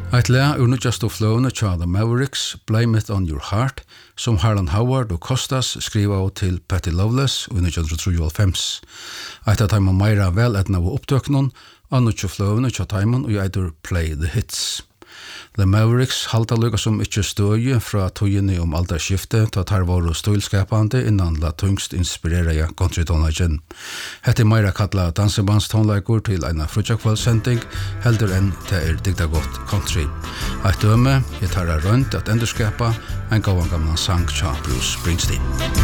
Eit le ur nutjastu flowna tja The Mavericks, Blame It On Your Heart, som Harlan Howard og Kostas skriva av til Patti Loveless i 1993. Eit av taimon meira vel etna av opptøknon, av nutja flowna tja taimon og eitur Play the Hits. The Mavericks halda lukka som ikkje støye fra tøyene om alderskifte ta tar varu stilskapande innan la tungst inspirera country-tonlagen. Hette meira kalla dansebandstonlager til eina frutjakvallsending heldur enn det digda godt country. Eit døme, tar rønt at endurskapa en gavan gamla sang tja Bruce Springsteen.